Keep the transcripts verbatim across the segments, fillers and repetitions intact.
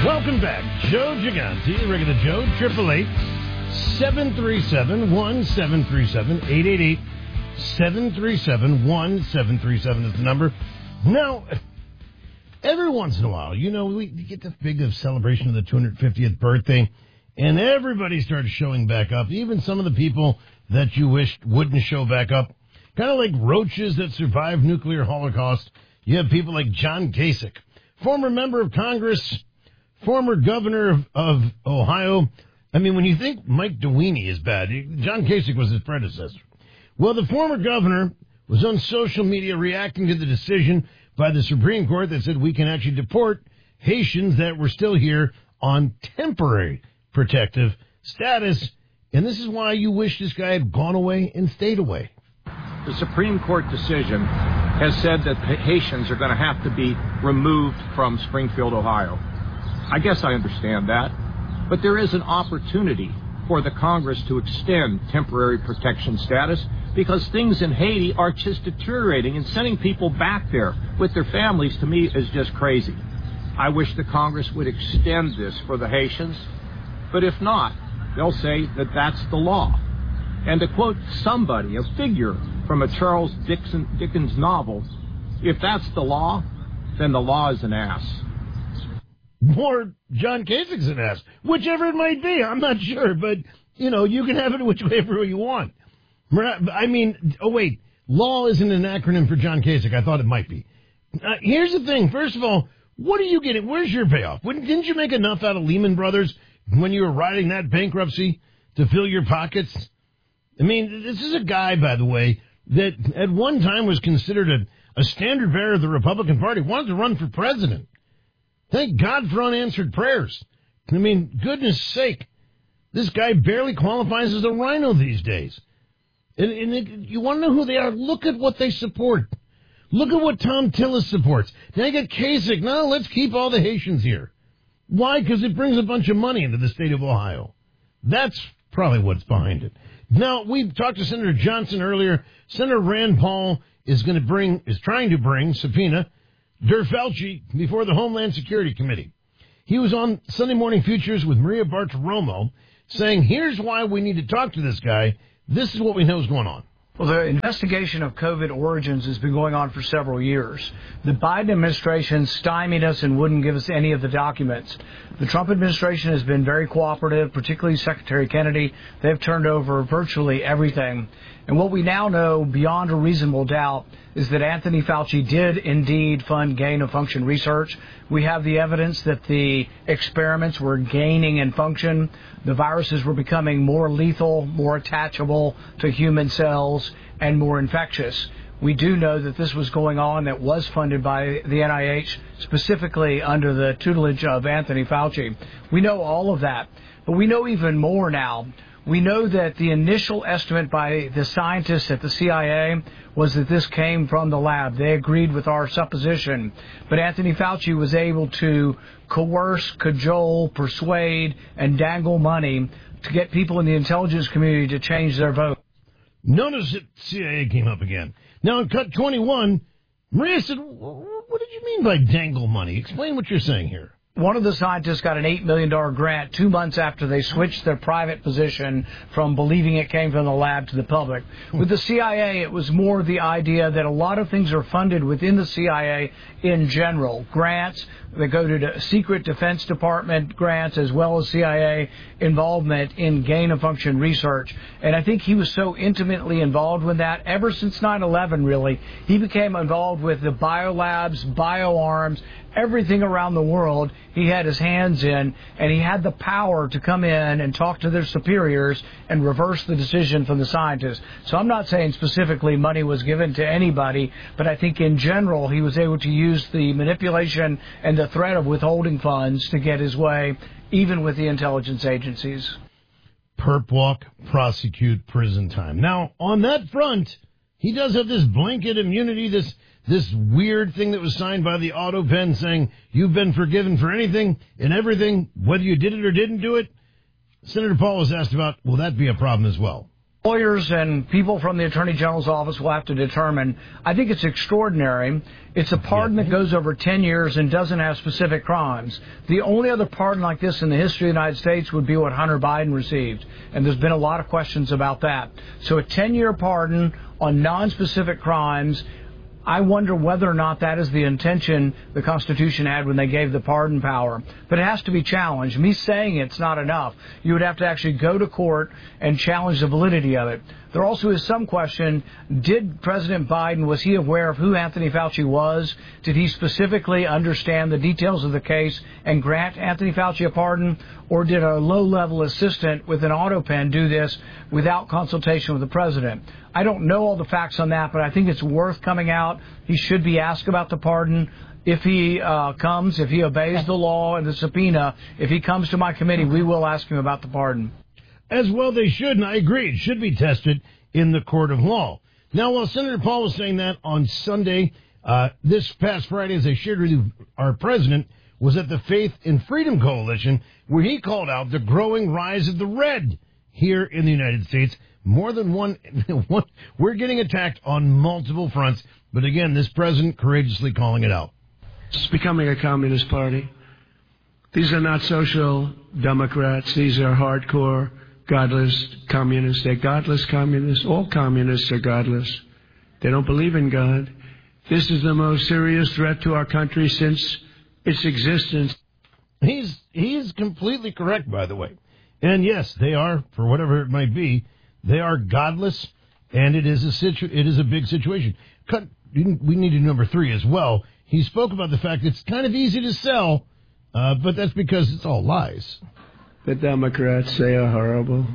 Welcome back. Joe Gigante, regular Joe, eight eight eight, seven three seven, one seven three seven, eight eight eight, seven three seven, one seven three seven is the number. Now, every once in a while, you know, we get this big of celebration of the two hundred fiftieth birthday, and everybody starts showing back up, even some of the people that you wished wouldn't show back up. Kind of like roaches that survived nuclear holocaust. You have people like John Kasich, former member of Congress, former governor of, of Ohio. I mean, when you think Mike DeWeeny is bad, John Kasich was his predecessor. Well, the former governor was on social media reacting to the decision by the Supreme Court that said we can actually deport Haitians that were still here on temporary protective status. And this is why you wish this guy had gone away and stayed away. The Supreme Court decision has said that Haitians are going to have to be removed from Springfield, Ohio. I guess I understand that, but there is an opportunity for the Congress to extend temporary protection status because things in Haiti are just deteriorating, and sending people back there with their families, to me, is just crazy. I wish the Congress would extend this for the Haitians, but if not, they'll say that that's the law. And to quote somebody, a figure from a Charles Dixon, Dickens novel, if that's the law, then the law is an ass. Or John Kasich's an ass. Whichever it might be, I'm not sure. But, you know, you can have it whichever you want. I mean, oh, wait. Law isn't an acronym for John Kasich. I thought it might be. Uh, here's the thing. First of all, what are you getting? Where's your payoff? When, didn't you make enough out of Lehman Brothers when you were riding that bankruptcy to fill your pockets? I mean, this is a guy, by the way, that at one time was considered a, a standard bearer of the Republican Party, wanted to run for president. Thank God for unanswered prayers. I mean, goodness sake, this guy barely qualifies as a rhino these days. And, and it, you want to know who they are? Look at what they support. Look at what Tom Tillis supports. Now you got Kasich. No, let's keep all the Haitians here. Why? Because it brings a bunch of money into the state of Ohio. That's probably what's behind it. Now, we talked to Senator Johnson earlier. Senator Rand Paul is going to bring, is trying to bring, subpoena, Der Fauci before the Homeland Security Committee. He was on Sunday Morning Futures with Maria Bartiromo saying, here's why we need to talk to this guy. This is what we know is going on. Well, the investigation of COVID origins has been going on for several years. The Biden administration stymied us and wouldn't give us any of the documents. The Trump administration has been very cooperative, particularly Secretary Kennedy. They've turned over virtually everything. And what we now know beyond a reasonable doubt is that Anthony Fauci did indeed fund gain-of-function research. We have the evidence that the experiments were gaining in function. The viruses were becoming more lethal, more attachable to human cells, and more infectious. We do know that this was going on, that was funded by the N I H, specifically under the tutelage of Anthony Fauci. We know all of that, but we know even more now. We know that the initial estimate by the scientists at the C I A was that this came from the lab. They agreed with our supposition. But Anthony Fauci was able to coerce, cajole, persuade, and dangle money to get people in the intelligence community to change their vote. Notice that C I A came up again. Now, in cut twenty-one, Maria said, what did you mean by dangle money? Explain what you're saying here. One of the scientists got an eight million dollars grant two months after they switched their private position from believing it came from the lab to the public. With the C I A, it was more the idea that a lot of things are funded within the C I A in general. Grants that go to the secret Defense Department grants as well as C I A involvement in gain-of-function research. And I think he was so intimately involved with that ever since nine eleven, really. He became involved with the biolabs, bioarms, everything around the world he had his hands in, and he had the power to come in and talk to their superiors and reverse the decision from the scientists. So I'm not saying specifically money was given to anybody, but I think in general he was able to use the manipulation and the threat of withholding funds to get his way, even with the intelligence agencies. Perp walk, prosecute, prison time. Now, on that front, he does have this blanket immunity, this This weird thing that was signed by the auto pen saying you've been forgiven for anything and everything, whether you did it or didn't do it. Senator Paul was asked about, will that be a problem as well? Lawyers and people from the Attorney General's office will have to determine. I think it's extraordinary. It's a pardon that goes over ten years and doesn't have specific crimes. The only other pardon like this in the history of the United States would be what Hunter Biden received, and there's been a lot of questions about that. So a ten-year pardon on non-specific crimes, I wonder whether or not that is the intention the Constitution had when they gave the pardon power. But it has to be challenged. Me saying it's not enough. You would have to actually go to court and challenge the validity of it. There also is some question, did President Biden, was he aware of who Anthony Fauci was? Did he specifically understand the details of the case and grant Anthony Fauci a pardon? Or did a low-level assistant with an auto pen do this without consultation with the president? I don't know all the facts on that, but I think it's worth coming out. He should be asked about the pardon. If he uh, comes, if he obeys the law and the subpoena, if he comes to my committee, we will ask him about the pardon. As well they should, and I agree, it should be tested in the court of law. Now, while Senator Paul was saying that on Sunday, uh, this past Friday, as I shared with you, our president was at the Faith and Freedom Coalition, where he called out the growing rise of the red here in the United States. More than one, one we're getting attacked on multiple fronts, but again, this president courageously calling it out. It's becoming a communist party. These are not social democrats. These are hardcore, godless communists. They're godless communists. All communists are godless. They don't believe in God. This is the most serious threat to our country since its existence. He's he's completely correct, by the way. And yes, they are, for whatever it might be, they are godless, and it is a situ- it is a big situation. Cut, we need to number three as well. He spoke about the fact it's kind of easy to sell, uh, but that's because it's all lies. The Democrats, they are horrible.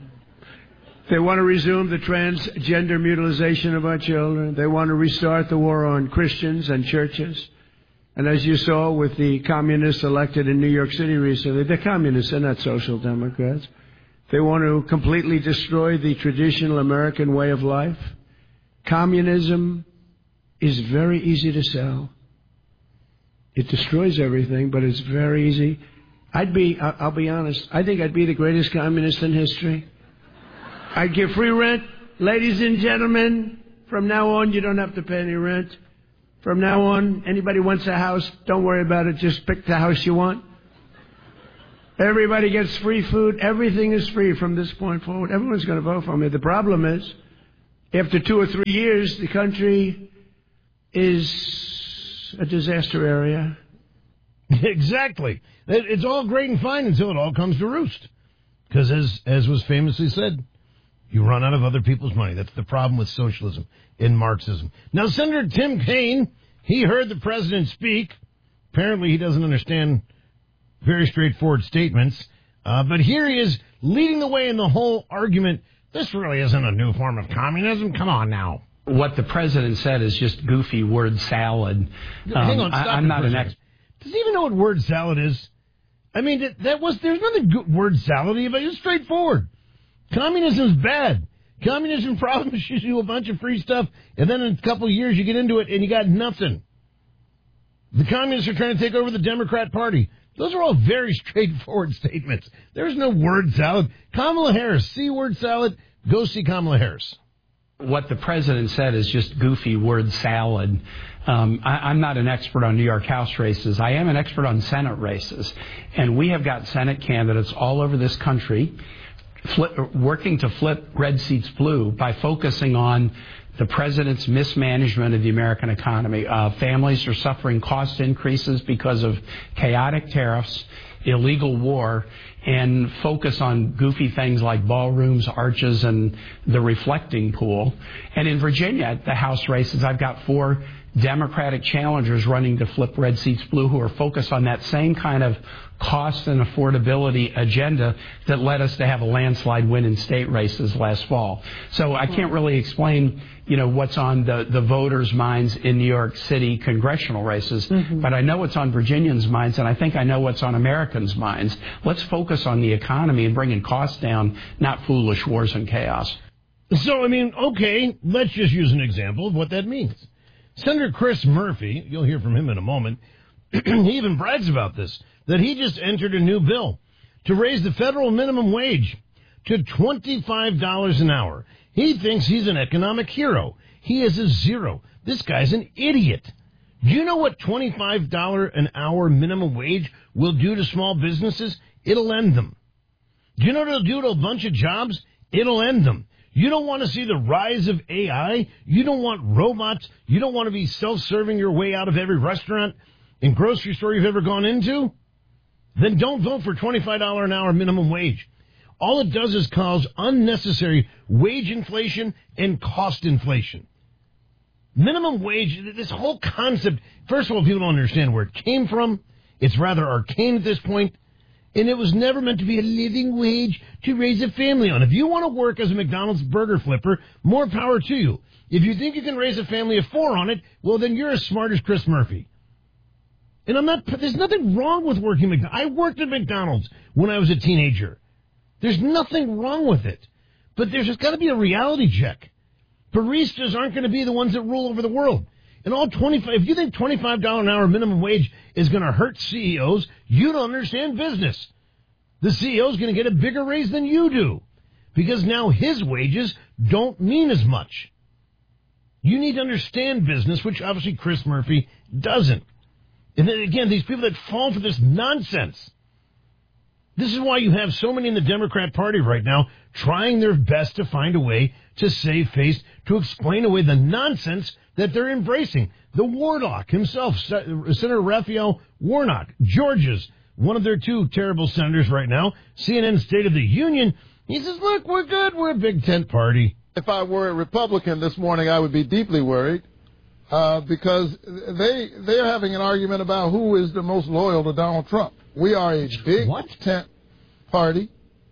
They want to resume the transgender mutilization of our children. They want to restart the war on Christians and churches. And as you saw with the communists elected in New York City recently, they're communists, they're not social democrats. They want to completely destroy the traditional American way of life. Communism is very easy to sell. It destroys everything, but it's very easy. I'd be, I'll be honest, I think I'd be the greatest communist in history. I'd give free rent. Ladies and gentlemen, from now on, you don't have to pay any rent. From now on, anybody wants a house, don't worry about it. Just pick the house you want. Everybody gets free food. Everything is free from this point forward. Everyone's going to vote for me. The problem is, after two or three years, the country is a disaster area. Exactly. It's all great and fine until it all comes to roost. Because as, as was famously said, you run out of other people's money. That's the problem with socialism and Marxism. Now, Senator Tim Kaine, he heard the president speak. Apparently, he doesn't understand very straightforward statements. Uh, but here he is leading the way in the whole argument. This really isn't a new form of communism. Come on now. What the president said is just goofy word salad. Um, Hang on, stop I, I'm not an expert. expert. Does he even know what word salad is? I mean, that, that was there's nothing good word salad about it. It's straightforward. Communism's bad. Communism promises you a bunch of free stuff, and then in a couple of years you get into it and you got nothing. The communists are trying to take over the Democrat Party. Those are all very straightforward statements. There's no word salad. Kamala Harris, see word salad, go see Kamala Harris. What the president said is just goofy word salad. Um, I, I'm not an expert on New York House races. I am an expert on Senate races. And we have got Senate candidates all over this country flip, working to flip red seats blue by focusing on the president's mismanagement of the American economy. Uh, families are suffering cost increases because of chaotic tariffs, illegal war, and focus on goofy things like ballrooms, arches, and the reflecting pool. And in Virginia, at the House races, I've got four Democratic challengers running to flip red seats blue who are focused on that same kind of cost and affordability agenda that led us to have a landslide win in state races last fall. So I can't really explain, you know, what's on the, the voters' minds in New York City congressional races, mm-hmm. but I know what's on Virginians' minds, and I think I know what's on Americans' minds. Let's focus on the economy and bringing costs down, not foolish wars and chaos. So, I mean, okay, let's just use an example of what that means. Senator Chris Murphy, you'll hear from him in a moment, he even brags about this, that he just entered a new bill to raise the federal minimum wage to twenty-five dollars an hour. He thinks he's an economic hero. He is a zero. This guy's an idiot. Do you know what twenty-five dollars an hour minimum wage will do to small businesses? It'll end them. Do you know what it'll do to a bunch of jobs? It'll end them. You don't want to see the rise of A I. You don't want robots. You don't want to be self-serving your way out of every restaurant and grocery store you've ever gone into? Then don't vote for twenty-five dollars an hour minimum wage. All it does is cause unnecessary wage inflation and cost inflation. Minimum wage, this whole concept, first of all, people don't understand where it came from. It's rather arcane at this point. And it was never meant to be a living wage to raise a family on. If you want to work as a McDonald's burger flipper, more power to you. If you think you can raise a family of four on it, well, then you're as smart as Chris Murphy. And I'm not, there's nothing wrong with working at McDonald's. I worked at McDonald's when I was a teenager. There's nothing wrong with it. But there's just got to be a reality check. Baristas aren't going to be the ones that rule over the world. And all twenty-five, if you think twenty-five dollars an hour minimum wage is going to hurt C E Os, you don't understand business. The C E O is going to get a bigger raise than you do because now his wages don't mean as much. You need to understand business, which obviously Chris Murphy doesn't. And then again, these people that fall for this nonsense. This is why you have so many in the Democrat Party right now trying their best to find a way to save face, to explain away the nonsense that they're embracing. The Warnock himself, Senator Raphael Warnock, Georgia's one of their two terrible senators right now, C N N State of the Union, he says, look, we're good, we're a big tent party. If I were a Republican this morning, I would be deeply worried uh, because they, they're having an argument about who is the most loyal to Donald Trump. We are a big what? tent party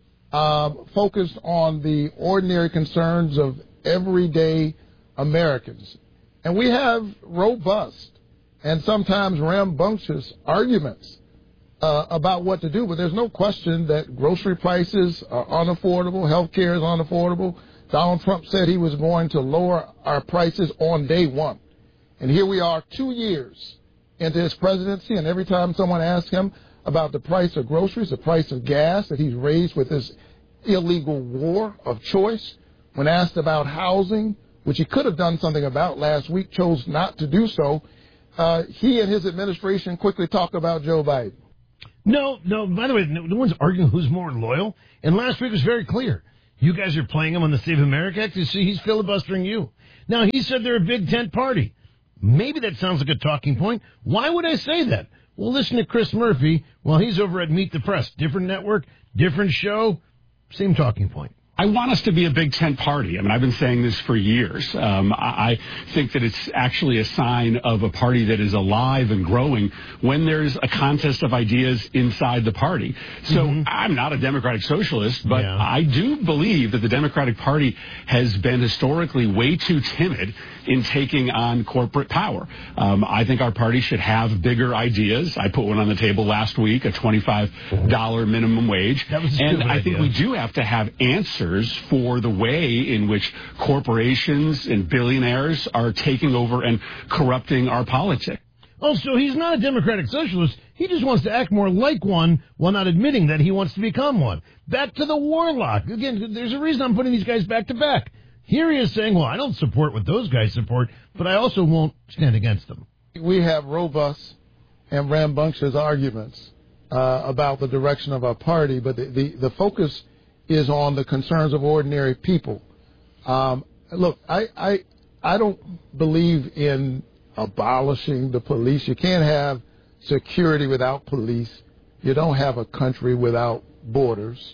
uh, focused on the ordinary concerns of everyday Americans. And we have robust and sometimes rambunctious arguments uh, about what to do, but there's no question that grocery prices are unaffordable, health care is unaffordable. Donald Trump said he was going to lower our prices on day one. And here we are two years into his presidency, and every time someone asks him about the price of groceries, the price of gas that he's raised with this illegal war of choice, when asked about housing, which he could have done something about last week, chose not to do so, uh, he and his administration quickly talk about Joe Biden. No, no, by the way, no, no one's arguing who's more loyal. And last week was very clear. You guys are playing him on the Save America Act. You see, he's filibustering you. Now, he said they're a big tent party. Maybe that sounds like a talking point. Why would I say that? Well, listen to Chris Murphy while he's over at Meet the Press. Different network, different show, same talking point. I want us to be a big tent party. I mean, I've been saying this for years. Um, I, I think that it's actually a sign of a party that is alive and growing when there's a contest of ideas inside the party. So mm-hmm. I'm not a Democratic Socialist, but yeah. I do believe that the Democratic Party has been historically way too timid in taking on corporate power. Um, I think our party should have bigger ideas. I put one on the table last week, a twenty-five dollars minimum wage. That was a and I idea. think we do have to have answers for the way in which corporations and billionaires are taking over and corrupting our politics. Oh, so he's not a Democratic Socialist. He just wants to act more like one while not admitting that he wants to become one. Back to the Warlock. Again, there's a reason I'm putting these guys back to back. Here he is saying, well, I don't support what those guys support, but I also won't stand against them. We have robust and rambunctious arguments uh, about the direction of our party, but the, the, the focus is on the concerns of ordinary people. Um, look, I, I I don't believe in abolishing the police. You can't have security without police. You don't have a country without borders.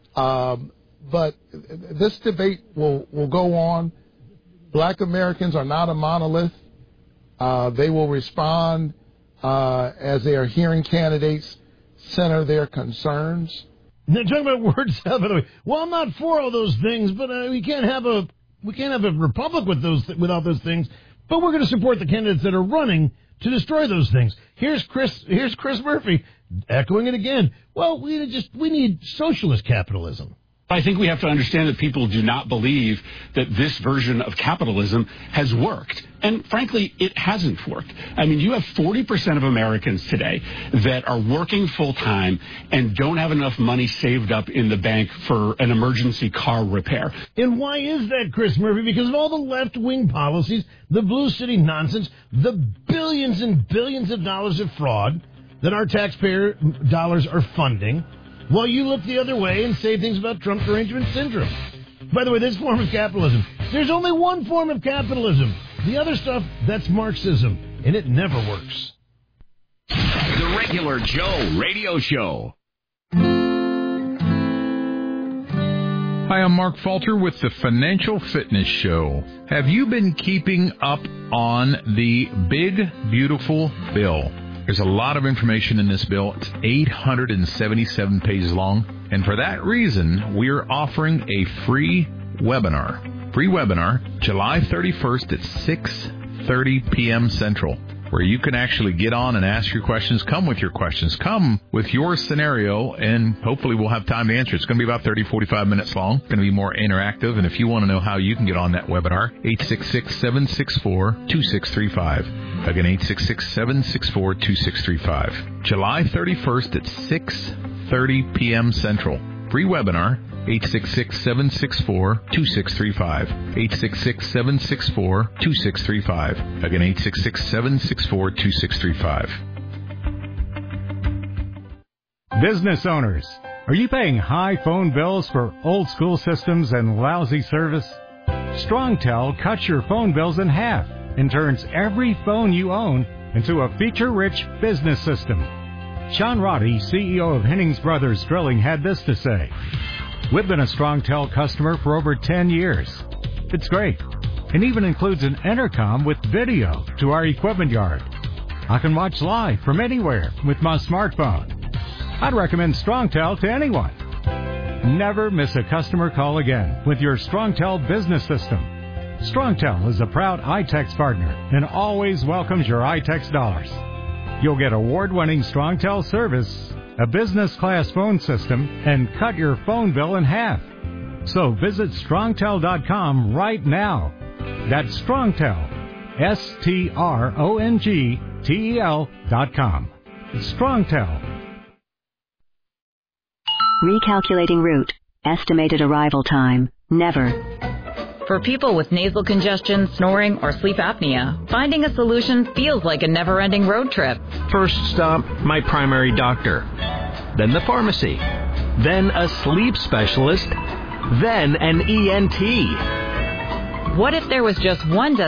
Um, but this debate will, will go on. Black Americans are not a monolith. Uh, they will respond uh, as they are hearing candidates center their concerns. They're talking about words, by the way. Well, I'm not for all those things, but uh, we can't have a we can't have a republic with those th- without those things. But we're going to support the candidates that are running to destroy those things. Here's Chris. Here's Chris Murphy echoing it again. Well, we just we need socialist capitalism. I think we have to understand that people do not believe that this version of capitalism has worked. And frankly, it hasn't worked. I mean, you have forty percent of Americans today that are working full time and don't have enough money saved up in the bank for an emergency car repair. And why is that, Chris Murphy? Because of all the left-wing policies, the Blue City nonsense, the billions and billions of dollars of fraud that our taxpayer dollars are funding, while you look the other way and say things about Trump derangement syndrome. By the way, this form of capitalism, there's only one form of capitalism. The other stuff, that's Marxism, and it never works. The Regular Joe Radio Show. Hi, I'm Mark Falter with the Financial Fitness Show. Have you been keeping up on the Big Beautiful Bill? There's a lot of information in this bill. It's eight hundred seventy-seven pages long. And for that reason, we're offering a free webinar. Free webinar, July thirty-first at six thirty p.m. Central, where you can actually get on and ask your questions. Come with your questions. Come with your scenario, and hopefully we'll have time to answer. It's going to be about thirty, forty-five minutes long. It's going to be more interactive. And if you want to know how you can get on that webinar, eight six six, seven six four, two six three five. Again, eight six six, seven six four, two six three five. July thirty-first at six thirty p.m. Central. Free webinar, eight six six, seven six four, two six three five. eight six six, seven six four, two six three five. Again, eight six six, seven six four, two six three five. Business owners, are you paying high phone bills for old school systems and lousy service? StrongTel cuts your phone bills in half and turns every phone you own into a feature-rich business system. Sean Roddy, C E O of Hennings Brothers Drilling, had this to say. We've been a StrongTel customer for over ten years. It's great. It even includes an intercom with video to our equipment yard. I can watch live from anywhere with my smartphone. I'd recommend StrongTel to anyone. Never miss a customer call again with your StrongTel business system. StrongTel is a proud iTex partner and always welcomes your iTex dollars. You'll get award-winning StrongTel service, a business-class phone system, and cut your phone bill in half. So visit strongtel dot com right now. That's StrongTel, S T R O N G T E L dot com. StrongTel. Recalculating route. Estimated arrival time. Never. For people with nasal congestion, snoring, or sleep apnea, finding a solution feels like a never-ending road trip. First stop, my primary doctor. Then the pharmacy. Then a sleep specialist. Then an E N T. What if there was just one